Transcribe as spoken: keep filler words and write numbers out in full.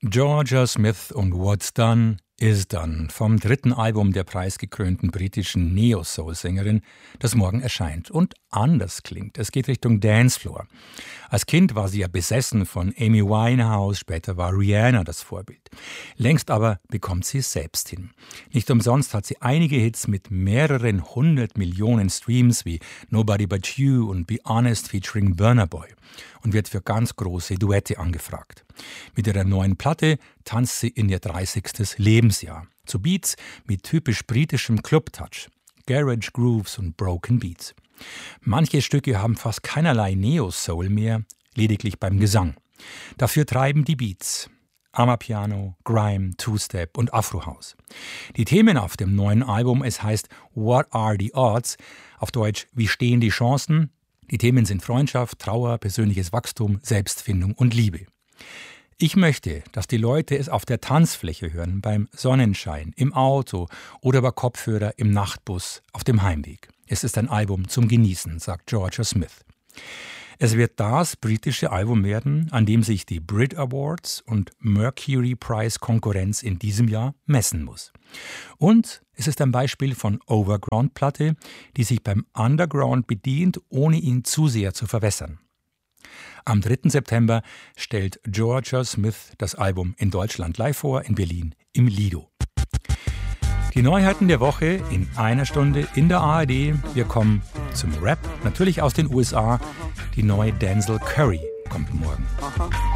Georgia Smith und What's Done is Done vom dritten Album der preisgekrönten britischen Neo-Soul-Sängerin, das morgen erscheint und anders klingt. Es geht Richtung Dancefloor. Als Kind war sie ja besessen von Amy Winehouse, später war Rihanna das Vorbild. Längst aber bekommt sie es selbst hin. Nicht umsonst hat sie einige Hits mit mehreren hundert Millionen Streams wie Nobody But You und Be Honest featuring Burna Boy und wird für ganz große Duette angefragt. Mit ihrer neuen Platte tanzt sie in ihr dreißigstes Lebensjahr. Zu Beats mit typisch britischem Club-Touch, Garage Grooves und Broken Beats. Manche Stücke haben fast keinerlei Neo-Soul mehr, lediglich beim Gesang. Dafür treiben die Beats. Amapiano, Grime, Two-Step und Afro-House. Die Themen auf dem neuen Album, es heißt What Are the Odds? Auf Deutsch, wie stehen die Chancen? Die Themen sind Freundschaft, Trauer, persönliches Wachstum, Selbstfindung und Liebe. Ich möchte, dass die Leute es auf der Tanzfläche hören, beim Sonnenschein, im Auto oder über Kopfhörer im Nachtbus auf dem Heimweg. Es ist ein Album zum Genießen, sagt Georgia Smith. Es wird das britische Album werden, an dem sich die Brit Awards und Mercury Prize Konkurrenz in diesem Jahr messen muss. Und es ist ein Beispiel von Overground-Platte, die sich beim Underground bedient, ohne ihn zu sehr zu verwässern. Am dritten September stellt Georgia Smith das Album in Deutschland live vor, in Berlin im Lido. Die Neuheiten der Woche in einer Stunde in der A R D. Wir kommen zum Rap, natürlich aus den U S A. Die neue Denzel Curry kommt morgen. Aha.